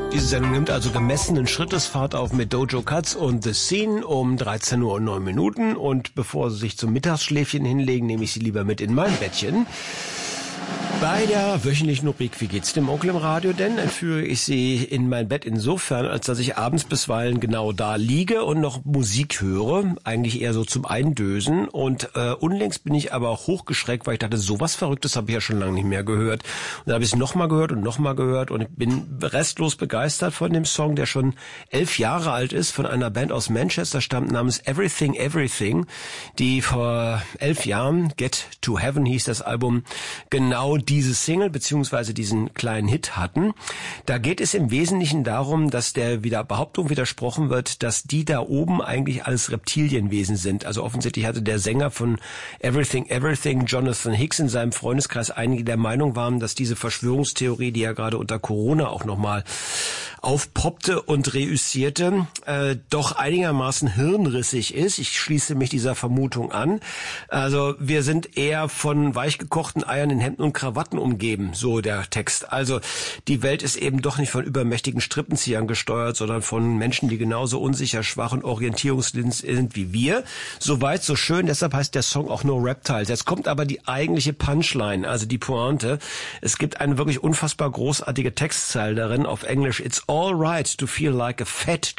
Diese Sendung nimmt also gemessenen Schrittesfahrt auf mit Dojo Cuts und The Scene um 13:09 Uhr. Und bevor Sie sich zum Mittagsschläfchen hinlegen, nehme ich Sie lieber mit in mein Bettchen. Bei der wöchentlichen Rubrik Wie geht's dem Onkel im Radio denn? Entführe ich Sie in mein Bett insofern, als dass ich abends bisweilen genau da liege und noch Musik höre. Eigentlich eher so zum Eindösen. Und unlängst bin ich aber auch hochgeschreckt, weil ich dachte, sowas Verrücktes habe ich ja schon lange nicht mehr gehört. Und dann habe ich es nochmal gehört und ich bin restlos begeistert von dem Song, der schon 11 Jahre alt ist, von einer Band aus Manchester stammt, namens Everything Everything, die vor 11 Jahren, Get to Heaven hieß das Album, genau diese Single bzw. diesen kleinen Hit hatten. Da geht es im Wesentlichen darum, dass der Behauptung widersprochen wird, dass die da oben eigentlich alles Reptilienwesen sind. Also offensichtlich hatte der Sänger von Everything Everything, Jonathan Hicks, in seinem Freundeskreis einige der Meinung waren, dass diese Verschwörungstheorie, die ja gerade unter Corona auch nochmal aufpoppte und reüssierte, doch einigermaßen hirnrissig ist. Ich schließe mich dieser Vermutung an. Also wir sind eher von weichgekochten Eiern in Hemden und Krawatten umgeben, so der Text. Also die Welt ist eben doch nicht von übermächtigen Strippenziehern gesteuert, sondern von Menschen, die genauso unsicher, schwach und orientierungsblind sind wie wir. Soweit, so schön, deshalb heißt der Song auch No Reptiles. Jetzt kommt aber die eigentliche Punchline, also die Pointe. Es gibt eine wirklich unfassbar großartige Textzeile darin auf Englisch. It's all right to feel like a fat